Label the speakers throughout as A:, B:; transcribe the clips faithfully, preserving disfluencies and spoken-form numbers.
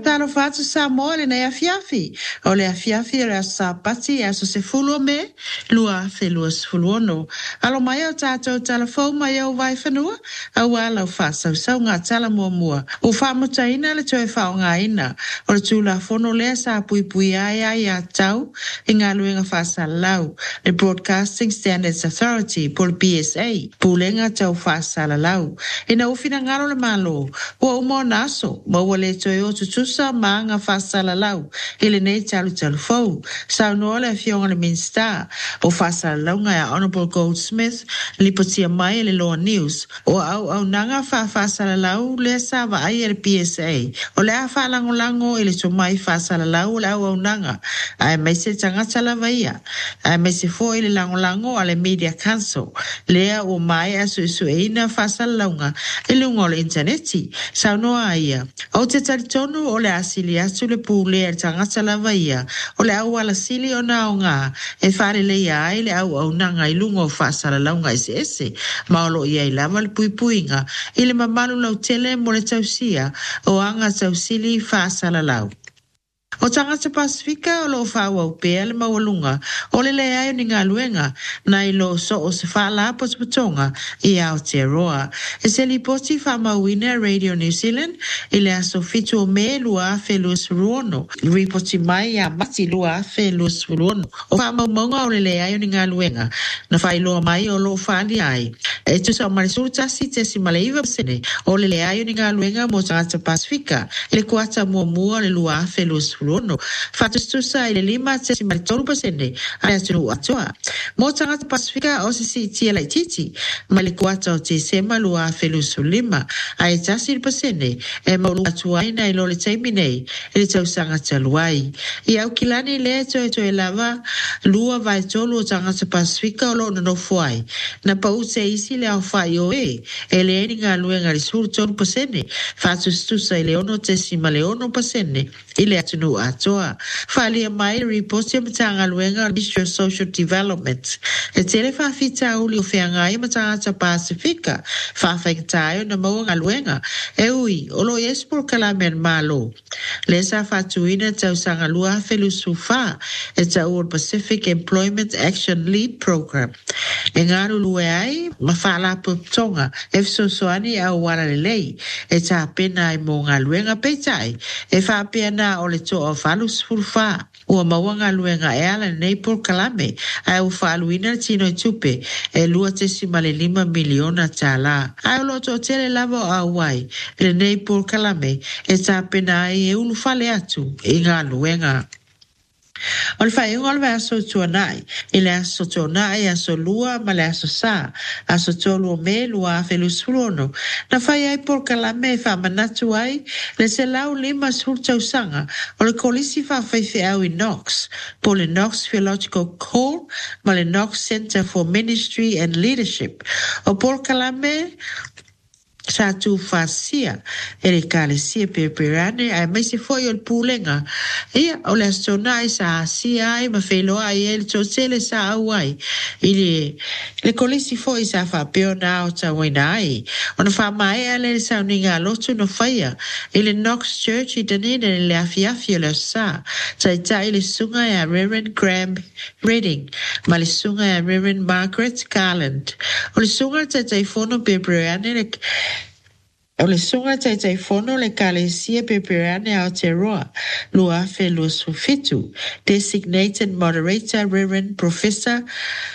A: Talo fatu sa mole na afiafi. O le afiafi le sa pati aso se fulo me lua fe lua sfuluono. Alo mai o tato telefon mai o vai fanua. A wala o fa sau sau ngā tala mua mua. O fa mutaina le toe fa o ngā ina. O le tula fono le sa pui pui ai ai a tau. I ngā luenga fa sa lau. Le Broadcasting Standards Authority pol B S A. Pulenga tau fa sa lau. Ina ufina ngaro le malo. Ua umo naso. Maua le toe o tutusa maanga fa sa lau. Ele nei talu talu fau. Sa no le fionga le minsta. O fa sa lau ngai Honorable Goldsmith. Lipotia mai le Law News. O au au nanga fa fa sa lau le sa va ai le P S A. O le a fa lango lango ele to mai fa sa lau le au au nanga. Ai mai se tangata la vaia. Ai mai se fo ele lango lango ale Media Council. Lea o mai asu isu eina fa sa launga. Ele ngole interneti. Sa no aia. O te talitonu o le asili asu le pule e tangata la vaia. O le au ala sili o na o ngā. E whare le ai le au au nanga i lungo fa sa launga ese ese. Maolo ia i lama le pui puinga. Ile mamalu lau tele mo le tausia. O anga tausili fa sa lau. O tangata Pasifika o lo whaua upea le mawalunga o le le ai ni ngā luenga na i lo so o se whaala potuputonga i Aotearoa. E se li poti wha mawina Radio New Zealand i le aso fitu o me lua fe Louis Ruono. Ripoti mai a mati lua fe Louis Ruono. O wha maumonga o le le ai ni ngā luenga na whai loa mai o lo whaali ai. E tu sa marisuru tasi te si maleiva sene o le le ai ni ngā luenga mo tangata Pasifika i le kuata mua mua le lua fe Louis Ruono. Fatustusa i le lima te si maritolu pasene a tunu atoa. Mo tangata Pasifika o se si tia lai titi ma le kuata o te sema lua felusu lima a e tasi pasene e maulu atuaina i lo le taiminei e le tausanga taluai. I au kilani le to e to e lava lua vai tolu o tangata Pasifika o lo no fuai. Na pau se isi le au fai o e e le eni ngā luenga le suru tolu pasene fatustusa i le ono te si ma le ono pasene i le atunu atoa. Whalia mai ripoti o matanga luenga Ministry of Social Development. E tele whawhita uli o whiangai matangata Pasifika. Whawhaitaio na maunga luenga. E ui, olo yespur kalamen malo. Lesa whatuina tau sanga lua felusu wha. E tau Pacific Employment Action Lead Program. E ngaru lue ai, ma whala putonga. E fsosoani au wala lelei. E ta pena i monga luenga peitai. E whapea na o le to o falus fulfa. Ua mawanga luenga e ala nei por kalame. Ai u faluina tino i tupe. E lua te si male lima miliona tala. Ai u loto tele lavo au wai. E nei por kalame. E ta pena ai e ulu fale atu. E ngā luenga. O le whai ngol vai aso tuanai. I le aso tuanai aso lua ma le aso sa. Aso tolu o me lua a felus fulono. Na whai ai por kalame wha manatu ai. Le se lau lima sultau sanga. O le kolisi wha whaife au i Knox. Po le Knox Theological Call ma le Knox Center for Ministry and Leadership. O por kalame sa tu fasia e le kalesia peperane ai mai se foi o pulenga ia o le sonai sa sia ai ma felo ai el totele sa awai ile le kolisi foi sa fa peona o ta winai ona fa mai ale sa ninga lotu no faia ile Knox Church i denine le afiafia le sa tai tai le sunga ya Reverend Graham Reading ma le sunga ya Reverend Margaret Garland o le sunga tai tai fono peperane le o le sunga tai tai fono le kalesia peperane Aotearoa lua fe lus fitu. Designated Moderator Reverend Professor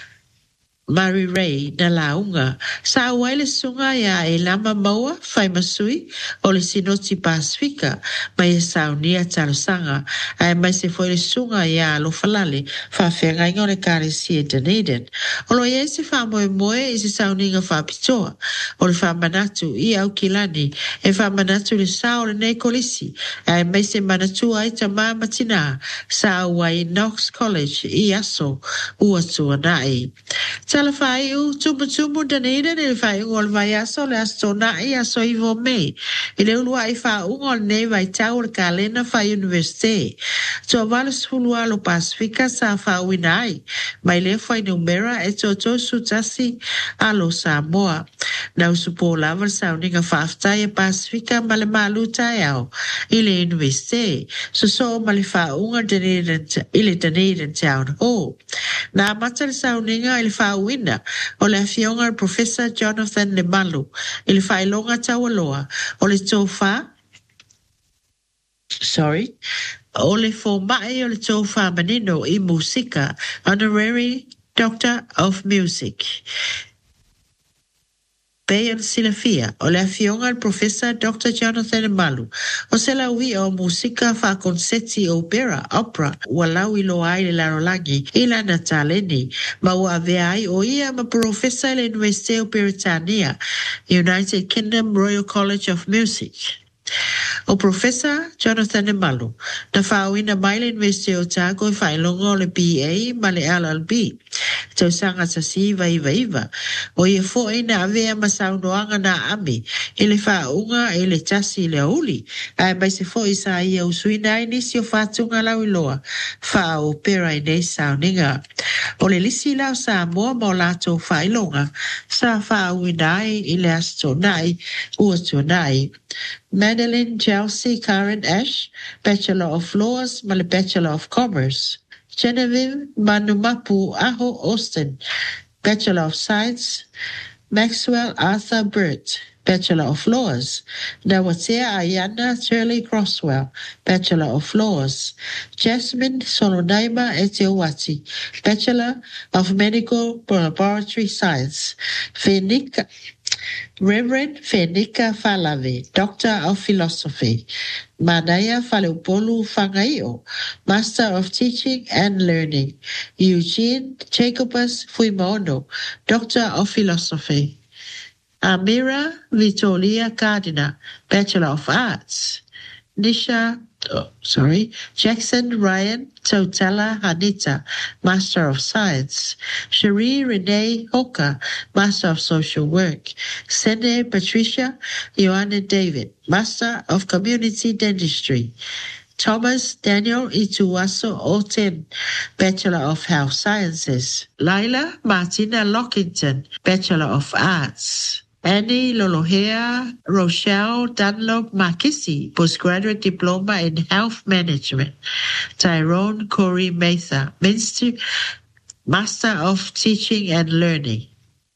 A: Mary Ray na launga. Sa awai le sunga ya e lama maua fai masui o le sinoti Pasifika mai e saunia talosanga. Ai mai se foi le sunga ya lo falale fa whenga ingo le kare si e Dunedin. O lo ye se fa moe moe i se sauninga fa pitoa. O le fa manatu i au kilani e fa manatu le sao le nei kolisi. Ai mai se manatu ai ta maa matina sa awai Knox College i aso ua tuanai. Tala fai u tumu tumu danida ni fai ungol vai aso le asto na i aso i vo mei. I le ulua i fa ungol nei vai tau le kalena fai universite. So vale sfulua lo Pasifika sa fa winai. Mai le fai numera e to to sutasi alo Samoa. Na usupo lava sa uninga fafta e Pasifika male malu tai au. I le universite. So so male fa unga danida ile danida town ho. Na matal sa uninga il fa wina o le afionga Professor Jonathan Lemalu il fa ilonga tawaloa o le tofa sorry o le fo mai o le tofa manino i musika honorary Doctor of Music Bayan Silafia o le afionga Professor Doctor Jonathan Lemalu o se la ui o musika fa concerti opera opera walau i loa i le larolangi i la nataleni ma ua veai o ia ma Professor le Universite o Britannia United Kingdom Royal College of Music o Professor Jonathan Lemalu na whauina mai le Universite o Tago i whailonga o le B A ma le L L B tau sanga sa si vai vaiva o ia fo ina avea masaunoanga na ami i le whaunga i le tasi i le auli ai mai se fo isa ia usuina i nisi o whatunga lau iloa wha o pera i nei sauninga o le lisi lau sa moa mo lato whailonga sa whauinai i le asto nai ua tuanai Madeline Chelsea Karen Ash, Bachelor of Laws, Male Bachelor of Commerce. Genevieve Manumapu Aho Austin, Bachelor of Science. Maxwell Arthur Burt, Bachelor of Laws. Nawatea Ayana Shirley Crosswell, Bachelor of Laws. Jasmine Solonaima Etiowati, Bachelor of Medical Laboratory Science. Fenika Reverend Fenika Falave, Doctor of Philosophy. Manaya Faleupolu Fangaio, Master of Teaching and Learning. Eugene Jacobus Fuimono, Doctor of Philosophy. Amira Vitolia Cardina, Bachelor of Arts. Nisha, oh, sorry, Jackson Ryan Totala Hanita, Master of Science. Cherie Renee Hoka, Master of Social Work. Sene Patricia Joanna David, Master of Community Dentistry. Thomas Daniel Ituaso Oten, Bachelor of Health Sciences. Lila Martina Lockington, Bachelor of Arts. Annie Lolohea Rochelle Dunlop Makisi, Postgraduate Diploma in Health Management. Tyrone Corey Matha, Master of Teaching and Learning.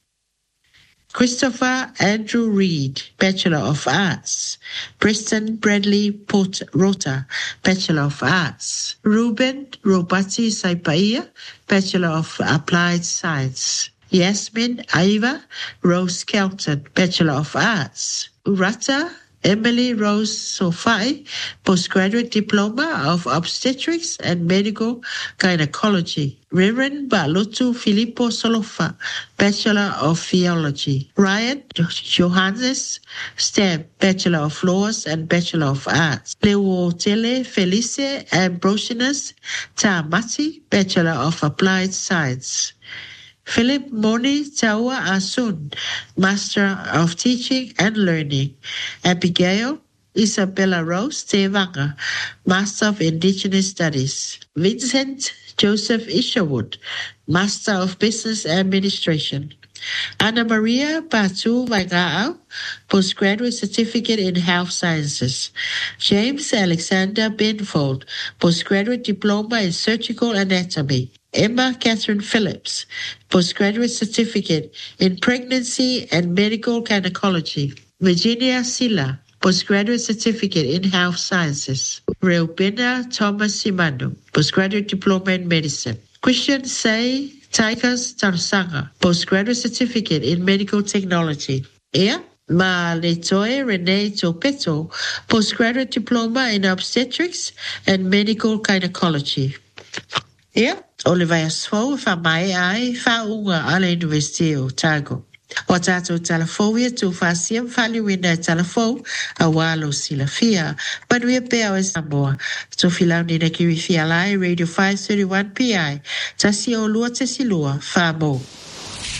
A: Christopher Andrew Reed, Bachelor of Arts. Preston Bradley Pot Rota, Bachelor of Arts. Ruben Robati Saipaia, Bachelor of Applied Science. Yasmin Aiva Rose Kelton, Bachelor of Arts. Urata Emily Rose Sofai, Postgraduate Diploma of Obstetrics and Medical Gynecology. Reverend Balotu Filippo Solofa, Bachelor of Theology. Ryan Johannes Stem, Bachelor of Laws and Bachelor of Arts. Leotele Felice Ambrosianus Tamati, Bachelor of Applied Science. Philip Moni Tawa Asun, Master of Teaching and Learning. Abigail Isabella Rose Tevanga, Master of Indigenous Studies. Vincent Joseph Isherwood, Master of Business Administration. Anna Maria Batu Vaigao, Postgraduate Certificate in Health Sciences. James Alexander Binfold, Postgraduate Diploma in Surgical Anatomy. Emma Catherine Phillips, Postgraduate Certificate in Pregnancy and Medical Gynecology. Virginia Silla, Postgraduate Certificate in Health Sciences. Reubina Thomas Simano, Postgraduate Diploma in Medicine. Christian Say Taikas Tarsanga, Postgraduate Certificate in Medical Technology. Ea Ma Letoe Renee Topeto, Postgraduate Diploma in Obstetrics and Medical Gynecology. Ea o le vai asfau fa mai ai fa unga ala University o Tago. O tātou talafouia tu whasiam whaliwina talafou a walo silafia. Manuia pēo e Samoa. Tu filau nina kiri fialai Radio five thirty-one P I. Tasi o lua te silua. Whamo.